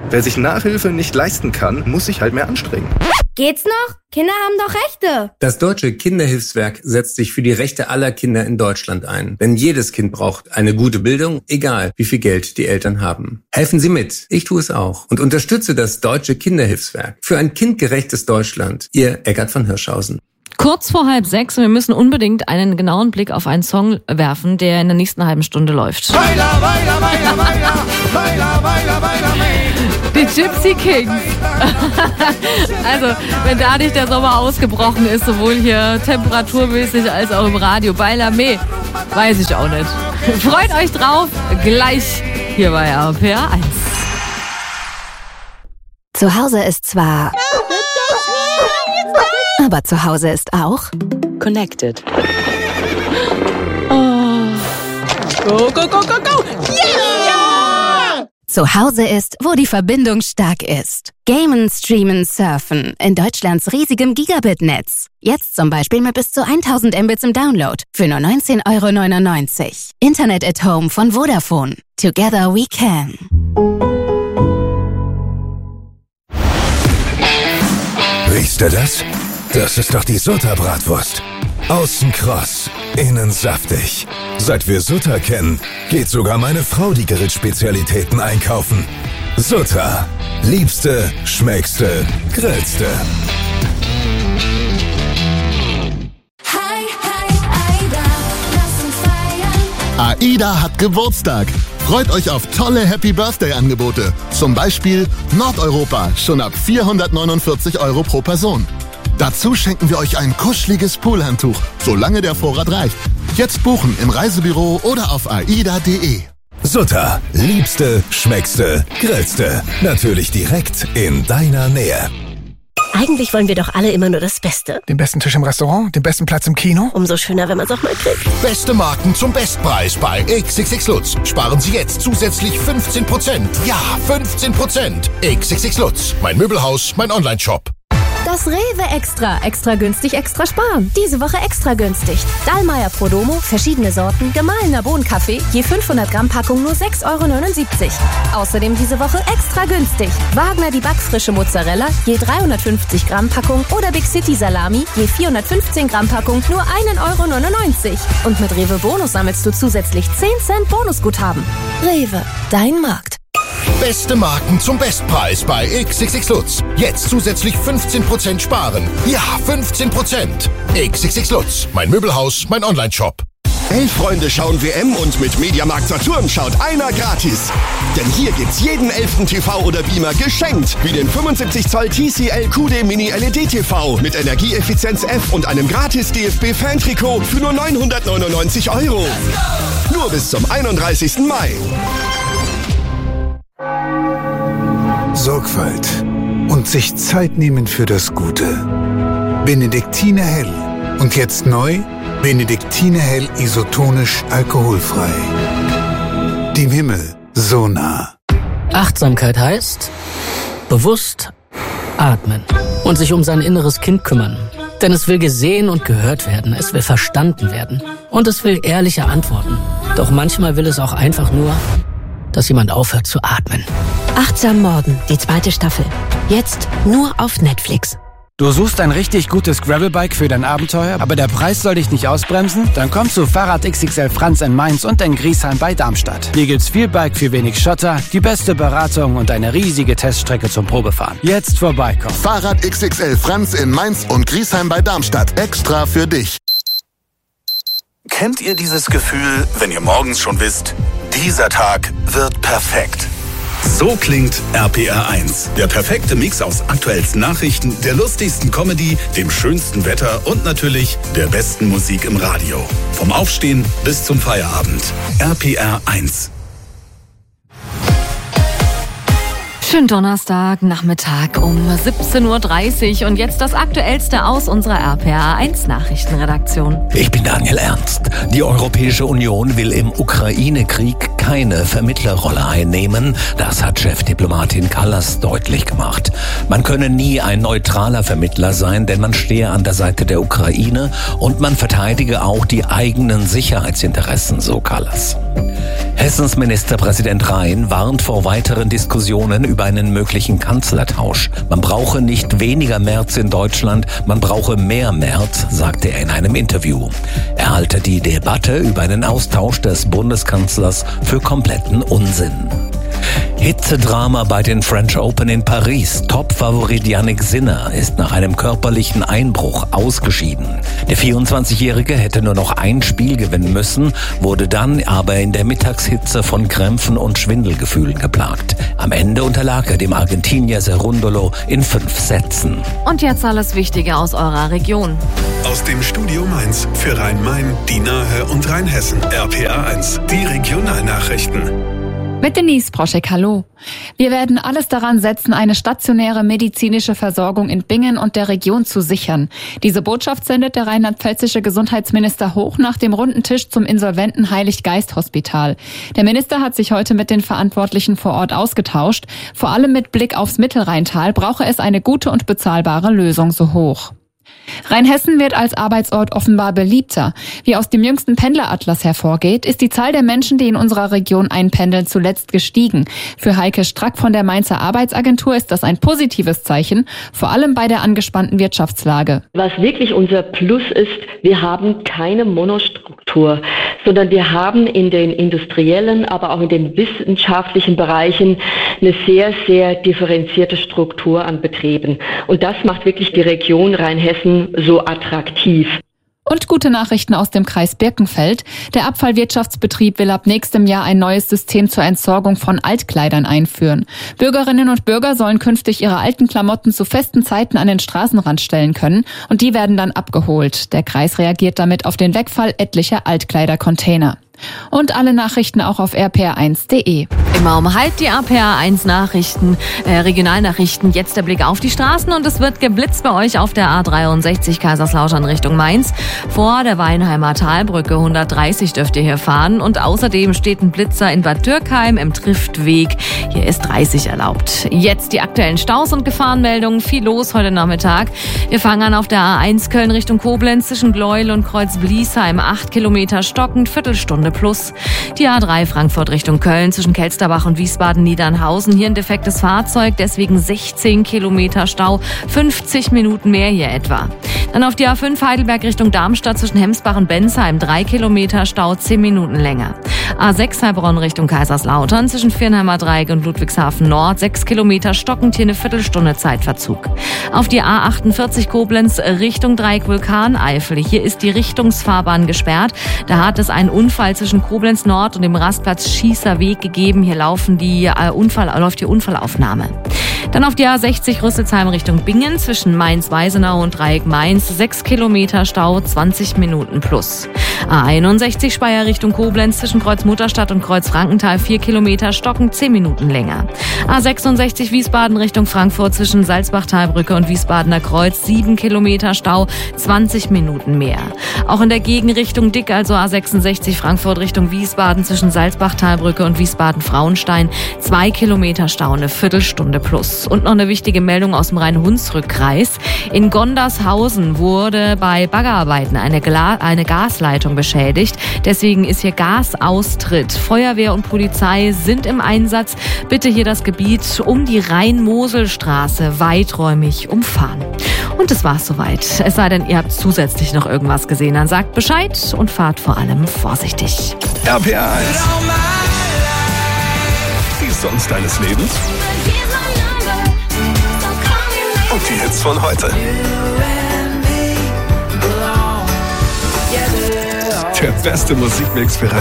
Wer sich Nachhilfe nicht leisten kann, muss sich halt mehr anstrengen. Geht's noch? Kinder haben doch Rechte. Das Deutsche Kinderhilfswerk setzt sich für die Rechte aller Kinder in Deutschland ein. Denn jedes Kind braucht eine gute Bildung, egal wie viel Geld die Eltern haben. Helfen Sie mit. Ich tue es auch. Und unterstütze das Deutsche Kinderhilfswerk. Für ein kindgerechtes Deutschland. Ihr Eckart von Hirschhausen. Kurz vor 5:30 und wir müssen unbedingt einen genauen Blick auf einen Song werfen, der in der nächsten halben Stunde läuft. Baila, baila, baila, baila, baila, baila, baila, die Gypsy Kings. Also, wenn da nicht der Sommer ausgebrochen ist, sowohl hier temperaturmäßig als auch im Radio, Baila Me, weiß ich auch nicht. Freut euch drauf, gleich hier bei RPR 1. Zu Hause ist zwar... Aber zu Hause ist auch Connected. Oh. Go, go, go, go, go! Yeah! Zu Hause ist, wo die Verbindung stark ist. Gamen, streamen, surfen in Deutschlands riesigem Gigabit-Netz. Jetzt zum Beispiel mit bis zu 1000 Mbits im Download für nur 19,99 €. Internet at Home von Vodafone. Together we can. Riechst du das? Das ist doch die Sutta-Bratwurst. Außen kross, innen saftig. Seit wir Sutta kennen, geht sogar meine Frau die Grillspezialitäten einkaufen. Sutta. Liebste, schmeckste, grillste. Hi, Aida, lass uns feiern. Aida hat Geburtstag. Freut euch auf tolle Happy-Birthday-Angebote. Zum Beispiel Nordeuropa, schon ab 449 € pro Person. Dazu schenken wir euch ein kuscheliges Poolhandtuch, solange der Vorrat reicht. Jetzt buchen im Reisebüro oder auf aida.de. Sutta. Liebste, schmeckste, grillste. Natürlich direkt in deiner Nähe. Eigentlich wollen wir doch alle immer nur das Beste. Den besten Tisch im Restaurant, den besten Platz im Kino. Umso schöner, wenn man es auch mal kriegt. Beste Marken zum Bestpreis bei XXX Lutz. Sparen Sie jetzt zusätzlich 15%. Ja, 15%. XXX Lutz. Mein Möbelhaus, mein Onlineshop. Das Rewe Extra günstig, extra sparen. Diese Woche extra günstig. Dallmayr Prodomo, verschiedene Sorten, gemahlener Bohnenkaffee, je 500 Gramm Packung nur 6,79 €. Außerdem diese Woche extra günstig. Wagner die backfrische Mozzarella, je 350 Gramm Packung oder Big City Salami, je 415 Gramm Packung nur 1,99 €. Und mit Rewe Bonus sammelst du zusätzlich 10 Cent Bonusguthaben. Rewe, dein Markt. Beste Marken zum Bestpreis bei XXX Lutz. Jetzt zusätzlich 15% sparen. Ja, 15%. XXX Lutz. Mein Möbelhaus, mein Onlineshop. 11 Freunde schauen WM und mit Mediamarkt Saturn schaut einer gratis. Denn hier gibt's jeden 11. TV oder Beamer geschenkt. Wie den 75 Zoll TCL QD Mini LED TV mit Energieeffizienz F und einem gratis DFB-Fan-Trikot für nur 999 €. Nur bis zum 31. Mai. Sorgfalt und sich Zeit nehmen für das Gute. Benediktiner Hell. Und jetzt neu, Benediktiner Hell isotonisch alkoholfrei. Dem Himmel so nah. Achtsamkeit heißt bewusst atmen und sich um sein inneres Kind kümmern. Denn es will gesehen und gehört werden, es will verstanden werden und es will ehrliche Antworten. Doch manchmal will es auch einfach nur, dass jemand aufhört zu atmen. Achtsam Morden, die 2. Staffel. Jetzt nur auf Netflix. Du suchst ein richtig gutes Gravelbike für dein Abenteuer, aber der Preis soll dich nicht ausbremsen? Dann komm zu Fahrrad XXL Franz in Mainz und in Griesheim bei Darmstadt. Hier gibt's viel Bike für wenig Schotter, die beste Beratung und eine riesige Teststrecke zum Probefahren. Jetzt vorbeikommen. Fahrrad XXL Franz in Mainz und Griesheim bei Darmstadt. Extra für dich. Kennt ihr dieses Gefühl, wenn ihr morgens schon wisst, dieser Tag wird perfekt? So klingt RPR 1. Der perfekte Mix aus aktuellsten Nachrichten, der lustigsten Comedy, dem schönsten Wetter und natürlich der besten Musik im Radio. Vom Aufstehen bis zum Feierabend. RPR 1. Schönen Donnerstag, Nachmittag um 17:30 Uhr und jetzt das Aktuellste aus unserer RPR 1 Nachrichtenredaktion. Ich bin Daniel Ernst. Die Europäische Union will im Ukraine-Krieg keine Vermittlerrolle einnehmen. Das hat Chefdiplomatin Kallas deutlich gemacht. Man könne nie ein neutraler Vermittler sein, denn man stehe an der Seite der Ukraine und man verteidige auch die eigenen Sicherheitsinteressen, so Kallas. Hessens Ministerpräsident Rhein warnt vor weiteren Diskussionen über einen möglichen Kanzlertausch. Man brauche nicht weniger Merz in Deutschland, man brauche mehr Merz, sagte er in einem Interview. Er halte die Debatte über einen Austausch des Bundeskanzlers für kompletten Unsinn. Hitzedrama bei den French Open in Paris. Top-Favorit Jannik Sinner ist nach einem körperlichen Einbruch ausgeschieden. Der 24-Jährige hätte nur noch ein Spiel gewinnen müssen, wurde dann aber in der Mittagshitze von Krämpfen und Schwindelgefühlen geplagt. Am Ende unterlag er dem Argentinier Cerúndolo in 5 Sätzen. Und jetzt alles Wichtige aus eurer Region. Aus dem Studio Mainz für Rhein-Main, die Nahe und Rheinhessen. RPA1, die Regionalnachrichten. Mit Denise Proschek, hallo. Wir werden alles daran setzen, eine stationäre medizinische Versorgung in Bingen und der Region zu sichern. Diese Botschaft sendet der rheinland-pfälzische Gesundheitsminister Hoch nach dem runden Tisch zum insolventen Heilig-Geist-Hospital. Der Minister hat sich heute mit den Verantwortlichen vor Ort ausgetauscht. Vor allem mit Blick aufs Mittelrheintal brauche es eine gute und bezahlbare Lösung, so Hoch. Rheinhessen wird als Arbeitsort offenbar beliebter. Wie aus dem jüngsten Pendleratlas hervorgeht, ist die Zahl der Menschen, die in unserer Region einpendeln, zuletzt gestiegen. Für Heike Strack von der Mainzer Arbeitsagentur ist das ein positives Zeichen, vor allem bei der angespannten Wirtschaftslage. Was wirklich unser Plus ist, wir haben keine Monostruktur, sondern wir haben in den industriellen, aber auch in den wissenschaftlichen Bereichen eine sehr, sehr differenzierte Struktur an Betrieben. Und das macht wirklich die Region Rheinhessen so attraktiv. Und gute Nachrichten aus dem Kreis Birkenfeld. Der Abfallwirtschaftsbetrieb will ab nächstem Jahr ein neues System zur Entsorgung von Altkleidern einführen. Bürgerinnen und Bürger sollen künftig ihre alten Klamotten zu festen Zeiten an den Straßenrand stellen können und die werden dann abgeholt. Der Kreis reagiert damit auf den Wegfall etlicher Altkleidercontainer. Und alle Nachrichten auch auf rpr1.de. Immer um halb die RPR1 Nachrichten, Regionalnachrichten. Jetzt der Blick auf die Straßen und es wird geblitzt bei euch auf der A63 Kaiserslautern Richtung Mainz. Vor der Weinheimer Talbrücke 130 dürft ihr hier fahren und außerdem steht ein Blitzer in Bad Dürkheim im Triftweg. Hier ist 30 erlaubt. Jetzt die aktuellen Staus und Gefahrenmeldungen. Viel los heute Nachmittag. Wir fangen an auf der A1 Köln Richtung Koblenz zwischen Gleuel und Kreuz-Bliesheim. 8 Kilometer stockend, Viertelstunde plus. Die A3 Frankfurt Richtung Köln zwischen Kelsterbach und Wiesbaden-Niedernhausen. Hier ein defektes Fahrzeug, deswegen 16 Kilometer Stau, 50 Minuten mehr hier etwa. Dann auf die A5 Heidelberg Richtung Darmstadt zwischen Hemsbach und Bensheim, 3 Kilometer Stau, 10 Minuten länger. A6 Heilbronn Richtung Kaiserslautern zwischen Viernheimer Dreieck und Ludwigshafen Nord, 6 Kilometer stockend, hier eine Viertelstunde Zeitverzug. Auf die A48 Koblenz Richtung Dreieck Vulkaneifel. Hier ist die Richtungsfahrbahn gesperrt. Da hat es einen Unfall zwischen Koblenz Nord und dem Rastplatz Schießer Weg gegeben. Hier läuft die Unfallaufnahme. Dann auf die A60 Rüsselsheim Richtung Bingen zwischen Mainz-Weisenau und Dreieck Mainz. 6 Kilometer Stau, 20 Minuten plus. A61 Speyer Richtung Koblenz zwischen Kreuz-Mutterstadt und Kreuz-Frankenthal. 4 Kilometer stockend, 10 Minuten länger. A66 Wiesbaden Richtung Frankfurt zwischen Salzbach-Talbrücke und Wiesbadener Kreuz. 7 Kilometer Stau, 20 Minuten mehr. Auch in der Gegenrichtung dick, also A66 Frankfurt Richtung Wiesbaden zwischen Salzbach-Talbrücke und Wiesbaden-Frauenstein. 2 Kilometer Stau, eine Viertelstunde plus. Und noch eine wichtige Meldung aus dem Rhein-Hunsrück-Kreis. In Gondershausen wurde bei Baggerarbeiten eine Gasleitung beschädigt. Deswegen ist hier Gasaustritt. Feuerwehr und Polizei sind im Einsatz. Bitte hier das Gebiet um die Rhein-Mosel-Straße weiträumig umfahren. Und das war's soweit. Es sei denn, ihr habt zusätzlich noch irgendwas gesehen. Dann sagt Bescheid und fahrt vor allem vorsichtig. RPA1. Die Songs deines Lebens. Und die Hits von heute. Der beste Musikmix für